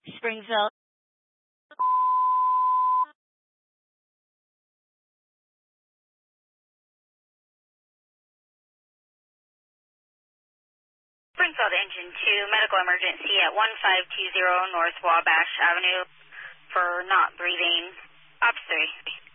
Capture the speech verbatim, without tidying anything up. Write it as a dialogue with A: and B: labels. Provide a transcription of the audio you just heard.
A: Springfield.
B: Springfield Engine two, medical emergency at one five two zero North Wabash Avenue for not breathing. Ops three.